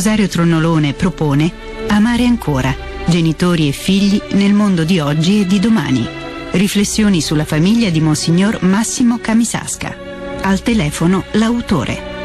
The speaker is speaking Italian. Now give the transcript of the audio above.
Rosario Tronnolone propone Amare ancora, genitori e figli nel mondo di oggi e di domani. Riflessioni sulla famiglia di Monsignor Massimo Camisasca. Al telefono l'autore.